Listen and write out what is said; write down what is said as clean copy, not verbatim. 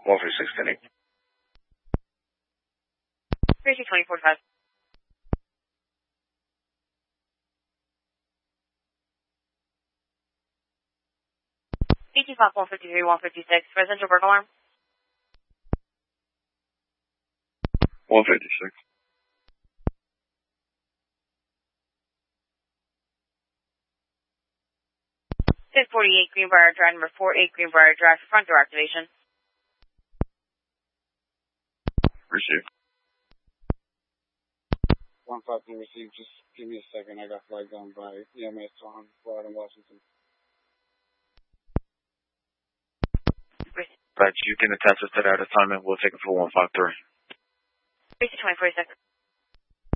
136, Kenny. 322045. ET Fox 153, 156. Residential burglar alarm. 156. Fifth 48 Greenbrier Drive, number 48 Greenbrier Drive, front door activation. Received. 153 received. Just give me a second. I got flagged down by EMS on Florida and Washington. But you can attach us to that assignment. We'll take it for 153. 322046.